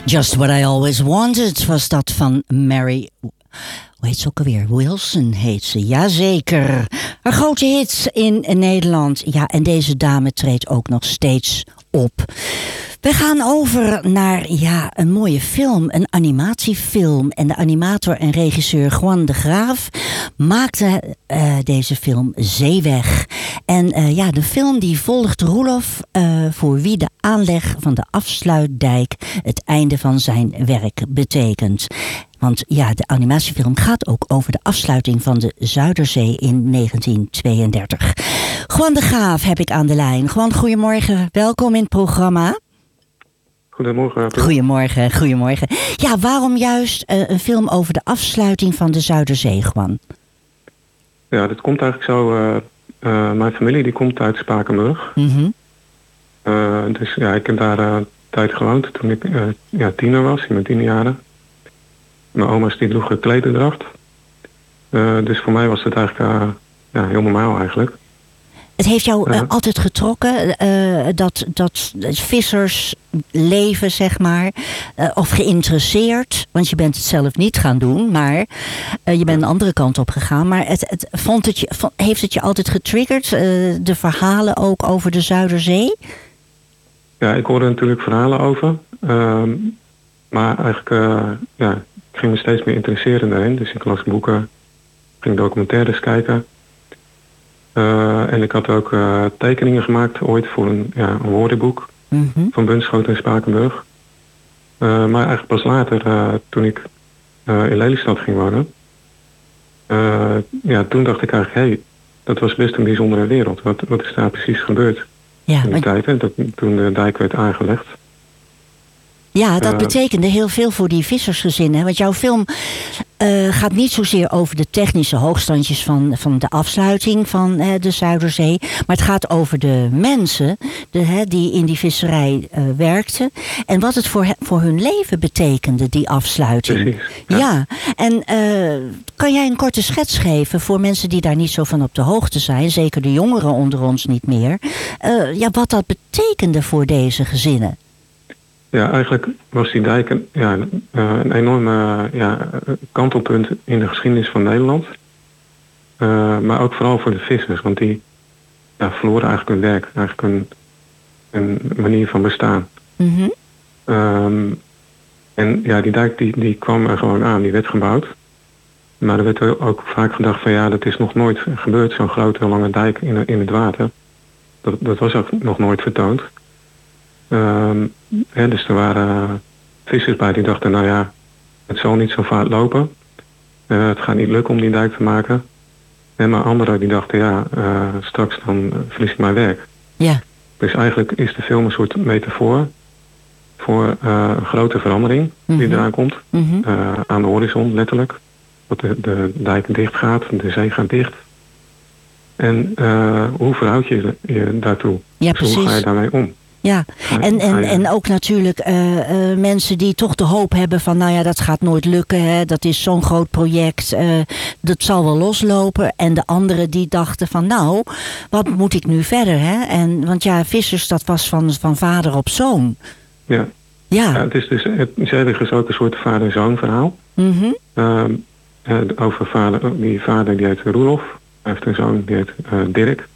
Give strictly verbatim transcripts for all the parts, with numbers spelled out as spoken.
Just What I Always Wanted was dat van Mary... Hoe heet ze ook alweer? Wilson heet ze, jazeker. Een grote hit in Nederland. Ja, en deze dame treedt ook nog steeds op. We gaan over naar ja, een mooie film, een animatiefilm. En de animator en regisseur Juan de Graaf maakte uh, deze film Zeeweg. En uh, ja, de film die volgt Roelof, uh, voor wie de aanleg van de afsluitdijk het einde van zijn werk betekent. Want ja, de animatiefilm gaat ook over de afsluiting van de Zuiderzee in negentien tweeëndertig. Juan de Graaf heb ik aan de lijn. Juan, goedemorgen. Welkom in het programma. Goedemorgen. Goedemorgen, goedemorgen. Ja, waarom juist uh, een film over de afsluiting van de Zuiderzee, Juan? Ja, dat komt eigenlijk zo... Uh, uh, mijn familie die komt uit Spakenburg. Mm-hmm. Uh, dus ja, ik heb daar uh, een tijd gewoond toen ik uh, ja, tiener was, in mijn tienerjaren. Mijn oma's die droegen klederdracht. Uh, dus voor mij was het eigenlijk uh, ja, heel normaal eigenlijk. Het heeft jou uh, ja. altijd getrokken, uh, dat, dat vissersleven, zeg maar, uh, of geïnteresseerd, want je bent het zelf niet gaan doen, maar uh, je bent een andere kant op gegaan. Maar het, het, vond het je, vond, heeft het je altijd getriggerd, uh, de verhalen ook over de Zuiderzee? Ja, ik hoorde natuurlijk verhalen over, uh, maar eigenlijk, uh, ja, ik ging me steeds meer interesseren daarin. Dus ik las boeken, ging documentaires kijken. Uh, en ik had ook uh, tekeningen gemaakt ooit voor een, ja, een woordenboek mm-hmm. van Bunschoten en Spakenburg. Uh, maar eigenlijk pas later, uh, toen ik uh, in Lelystad ging wonen, uh, ja, toen dacht ik eigenlijk, hé, hey, dat was best een bijzondere wereld. Wat, wat is daar precies gebeurd ja, in die maar... tijd, hè, dat, toen de dijk werd aangelegd. Ja, dat uh, betekende heel veel voor die vissersgezinnen. Want jouw film uh, gaat niet zozeer over de technische hoogstandjes van, van de afsluiting van uh, de Zuiderzee. Maar het gaat over de mensen de, hè, die in die visserij uh, werkten. En wat het voor, he, voor hun leven betekende, die afsluiting. Precies, ja. ja, en uh, kan jij een korte schets geven voor mensen die daar niet zo van op de hoogte zijn. Zeker de jongeren onder ons niet meer. Uh, ja, wat dat betekende voor deze gezinnen. Ja, eigenlijk was die dijk een, ja, een enorme ja, kantelpunt in de geschiedenis van Nederland. Uh, maar ook vooral voor de vissers, want die ja, verloren eigenlijk hun werk, eigenlijk een, een manier van bestaan. Mm-hmm. Um, en ja, die dijk die, die kwam er gewoon aan, die werd gebouwd. Maar er werd ook vaak gedacht van ja, dat is nog nooit gebeurd, zo'n grote lange dijk in, in het water. Dat, dat was ook nog nooit vertoond. Um, ja, dus er waren vissers bij die dachten, nou ja, het zal niet zo vaart lopen. Uh, het gaat niet lukken om die dijk te maken. En maar anderen die dachten, ja, uh, straks dan uh, verlies ik mijn werk. Ja. Dus eigenlijk is de film een soort metafoor voor uh, een grote verandering mm-hmm. die eraan komt. Mm-hmm. Uh, aan de horizon, letterlijk. Dat de, de dijk dicht gaat, de zee gaat dicht. En uh, hoe verhoud je je daartoe? Ja, dus hoe ga je daarmee om? Ja, en, en, en ook natuurlijk uh, uh, mensen die toch de hoop hebben van nou ja, dat gaat nooit lukken. Hè? Dat is zo'n groot project. Uh, dat zal wel loslopen. En de anderen die dachten van nou, wat moet ik nu verder? Hè? En, want ja, vissers, dat was van, van vader op zoon. Ja, ja. ja het is dus het is ook een soort vader-zoon verhaal. Mm-hmm. Uh, uh, over vader, die vader die heet Roelof. Hij heeft een zoon die heet uh, Dirk.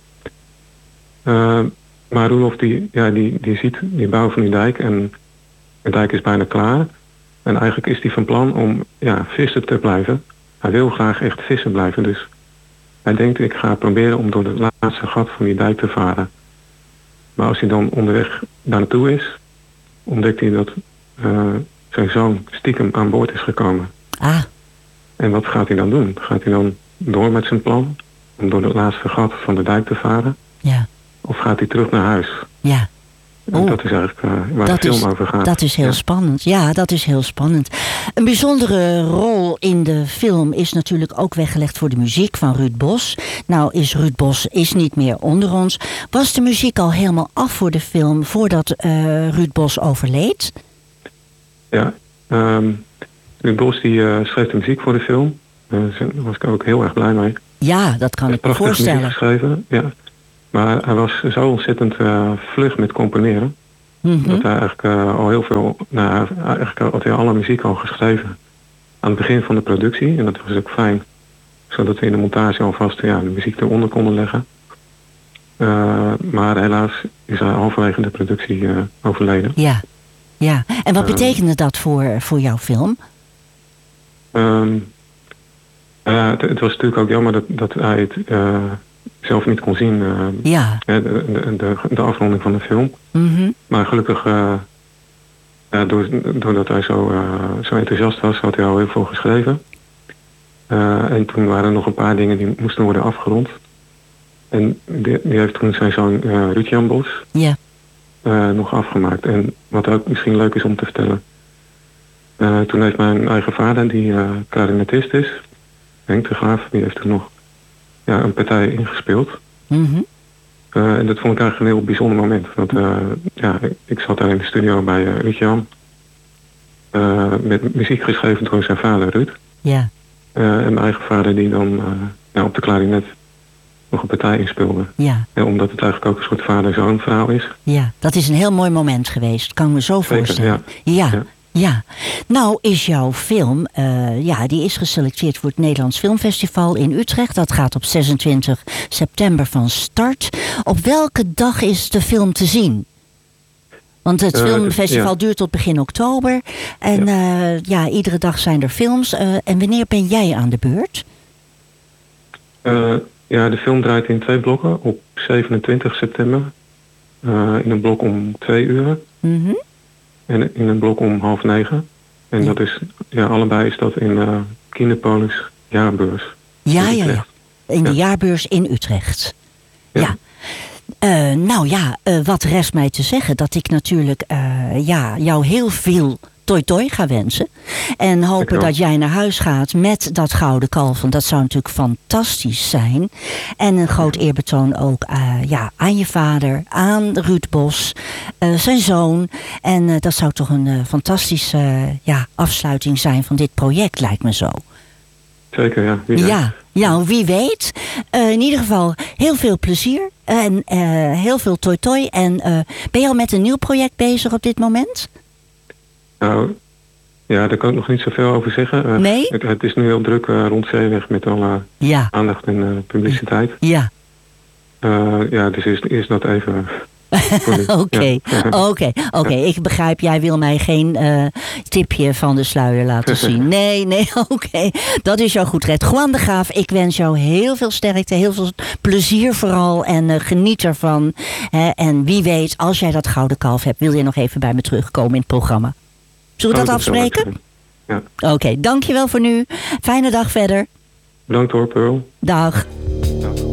Uh, Maar Roelof die, ja, die, die ziet die bouw van die dijk en de dijk is bijna klaar. En eigenlijk is hij van plan om ja, visser te blijven. Hij wil graag echt visser blijven. Dus hij denkt, ik ga proberen om door het laatste gat van die dijk te varen. Maar als hij dan onderweg daar naartoe is, ontdekt hij dat uh, zijn zoon stiekem aan boord is gekomen. Ah. En wat gaat hij dan doen? Gaat hij dan door met zijn plan om door het laatste gat van de dijk te varen? Ja. Of gaat hij terug naar huis? Ja. En dat is eigenlijk uh, waar de film is, over gaat. Dat is heel ja. spannend. Ja, dat is heel spannend. Een bijzondere rol in de film is natuurlijk ook weggelegd voor de muziek van Ruud Bos. Nou is Ruud Bos is niet meer onder ons. Was de muziek al helemaal af voor de film voordat uh, Ruud Bos overleed? Ja, um, Ruud Bos die uh, schreef de muziek voor de film. Uh, daar was ik ook heel erg blij mee. Ja, dat kan ik me voorstellen. Muziek geschreven, ja. Maar hij was zo ontzettend uh, vlug met componeren. Mm-hmm. Dat hij eigenlijk uh, al heel veel... Nou, eigenlijk had hij alle muziek al geschreven aan het begin van de productie. En dat was ook fijn. Zodat we in de montage alvast ja, de muziek eronder konden leggen. Uh, maar helaas is hij halverwege de productie uh, overleden. Ja, ja. En wat uh, betekende dat voor, voor jouw film? Um, uh, het, het was natuurlijk ook jammer dat, dat hij het uh, zelf niet kon zien. Uh, ja. De, de, de, de afronding van de film. Mm-hmm. Maar gelukkig, uh, uh, door, doordat hij zo, uh, zo enthousiast was, had hij al heel veel geschreven. Uh, en toen waren er nog een paar dingen die moesten worden afgerond. En die, die heeft toen zijn zoon uh, Ruud-Jan Bos yeah. uh, nog afgemaakt. En wat ook misschien leuk is om te vertellen. Uh, toen heeft mijn eigen vader, die uh, klarinetist is, Henk de Graaf, die heeft toen nog ja, een partij ingespeeld. Mm-hmm. Uh, en dat vond ik eigenlijk een heel bijzonder moment. Want uh, ja, ik, ik zat daar in de studio bij uh, Ruud-Jan. Uh, met muziek geschreven door zijn vader Ruud. Yeah. Uh, en mijn eigen vader die dan uh, ja, op de klarinet nog een partij inspeelde. Ja. En omdat het eigenlijk ook een soort vader-zoon verhaal is. Ja, dat is een heel mooi moment geweest. Kan ik me zo Zeker, voorstellen. Ja. Ja. Ja. Ja, nou is jouw film, uh, ja, die is geselecteerd voor het Nederlands Filmfestival in Utrecht. Dat gaat op zesentwintig september van start. Op welke dag is de film te zien? Want het uh, filmfestival ja. duurt tot begin oktober. En ja. Uh, ja, iedere dag zijn er films. Uh, en wanneer ben jij aan de beurt? Uh, ja, de film draait in twee blokken op zevenentwintig september. Uh, in een blok om twee uur. Mm-hmm. En in een blok om half negen. En ja. dat is, ja, allebei is dat in uh, Kinepolis jaarbeurs. Ja, ja, ja. In de ja. jaarbeurs in Utrecht. Ja. ja. Uh, nou ja, uh, wat rest mij te zeggen? Dat ik natuurlijk uh, ja, jou heel veel toi toi ga wensen. En hopen dat jij naar huis gaat met dat gouden kalf. Want dat zou natuurlijk fantastisch zijn. En een groot eerbetoon ook uh, ja, aan je vader, aan Ruud Bos, uh, zijn zoon. En uh, dat zou toch een uh, fantastische uh, ja, afsluiting zijn van dit project, lijkt me zo. Zeker, ja. Wie ja, ja, wie weet. Uh, in ieder geval heel veel plezier. En uh, heel veel toi toi. En uh, ben je al met een nieuw project bezig op dit moment? Nou, ja, daar kan ik nog niet zoveel over zeggen. Uh, nee? Het, het is nu heel druk uh, rond Zeeweg met alle ja. aandacht en uh, publiciteit. Ja. Uh, ja, dus is, is dat even... Oké, oké, oké. Ik begrijp, jij wil mij geen uh, tipje van de sluier laten zien. Nee, nee, oké. Okay. Dat is jou goed red. Juan de Graaf, ik wens jou heel veel sterkte, heel veel plezier vooral. En uh, geniet ervan. Hè. En wie weet, als jij dat gouden kalf hebt, wil je nog even bij me terugkomen in het programma. Zullen we dat afspreken? Ja. Oké, okay, dankjewel voor nu. Fijne dag verder. Bedankt hoor, Pearl. Dag.